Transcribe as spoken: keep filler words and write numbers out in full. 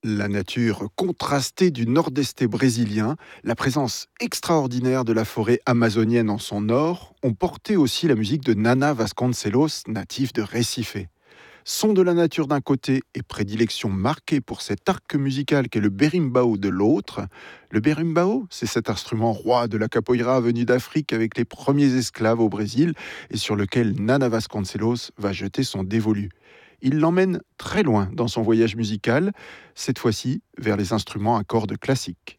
La nature contrastée du nord-est brésilien, la présence extraordinaire de la forêt amazonienne en son nord ont porté aussi la musique de Nana Vasconcelos, natif de Recife. Son de la nature d'un côté et prédilection marquée pour cet arc musical qu'est le berimbau de l'autre. Le berimbau, c'est cet instrument roi de la capoeira venu d'Afrique avec les premiers esclaves au Brésil et sur lequel Nana Vasconcelos va jeter son dévolu. Il l'emmène très loin dans son voyage musical, cette fois-ci vers les instruments à cordes classiques.